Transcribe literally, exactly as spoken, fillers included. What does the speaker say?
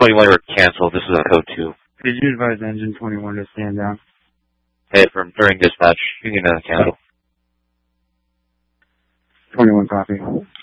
twenty-one were canceled. This is on code two. Did you advise engine twenty-one to stand down? Hey, from during dispatch, you can uh, cancel. twenty-one copy.